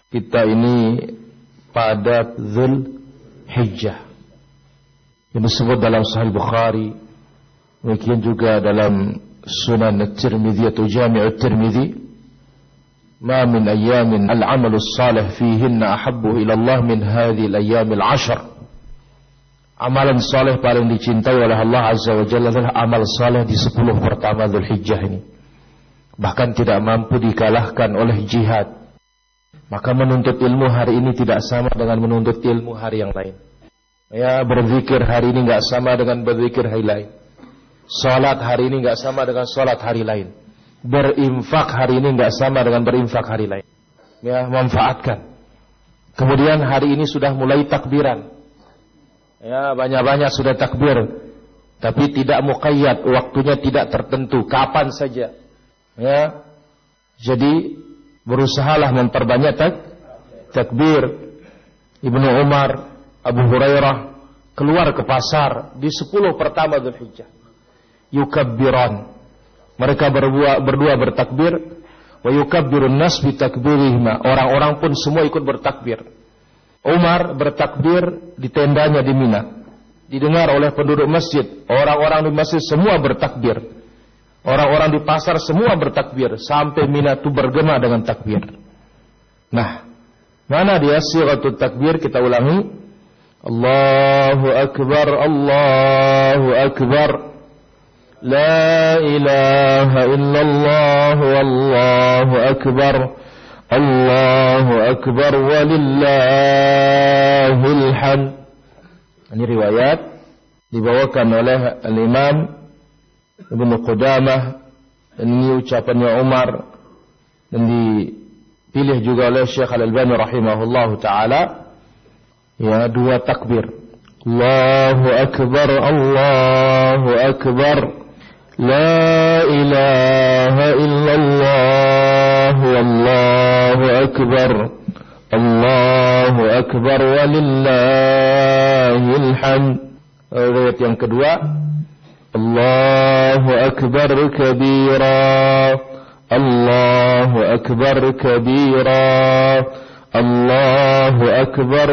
kita ini pada Dzulhijjah yang disebut dalam Sahih Bukhari, demikian juga dalam Sunan At-Tirmidzi atau Jami' At-Tirmidzi, ma min ayyamin al-'amalu as-salih fihinna ahabbu ila Allah min hadhihi al-ayyam al-'ashr. Amalan saleh paling dicintai oleh Allah Azza wa Jalla adalah amal saleh di 10 pertama Dzulhijjah ini. Bahkan tidak mampu dikalahkan oleh jihad. Maka menuntut ilmu hari ini tidak sama dengan menuntut ilmu hari yang lain. Ya, berzikir hari ini enggak sama dengan berzikir hari lain. Salat hari ini enggak sama dengan salat hari lain. Berinfak hari ini enggak sama dengan berinfak hari lain. Ya, manfaatkan. Kemudian hari ini sudah mulai takbiran. Ya, banyak-banyak sudah takbir. Tapi tidak muqayyad, waktunya tidak tertentu, kapan saja. Ya. Jadi berusahalah memperbanyak takbir. Ibnu Umar, Abu Hurairah keluar ke pasar di 10 pertama Dzulhijjah. Yukabbiran. Mereka berdua bertakbir. Wa yukabbirun nas bi takbirihima. Orang-orang pun semua ikut bertakbir. Umar bertakbir di tendanya di Mina. Didengar oleh penduduk masjid. Orang-orang di masjid semua bertakbir. Orang-orang di pasar semua bertakbir. Sampai Mina itu bergema dengan takbir. Nah, mana dia siratul takbir? Kita ulangi. Allahu Akbar, Allahu Akbar. La ilaha illallah, Wallahu Akbar. Allahu Akbar walillahil hamd. Ini riwayat dibawakan oleh Al-Imam Ibnu Qudamah, dan ini ucapannya Umar, dan dipilih juga oleh Syekh Al-Albani rahimahullahu taala. Ya, 2 takbir. Allahu Akbar, Allahu Akbar. La ilaha illallah, Wallahu Akbar. Allahu Akbar walillahil hamd. Riwayat yang kedua, Allahu Akbar kabira, Allahu Akbar kabira, Allahu Akbar